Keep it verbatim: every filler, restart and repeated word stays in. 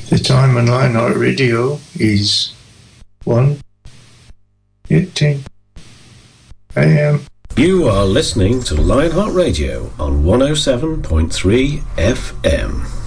The time on Lionheart Radio is one eighteen a m. You are listening to Lionheart Radio on one oh seven point three F M.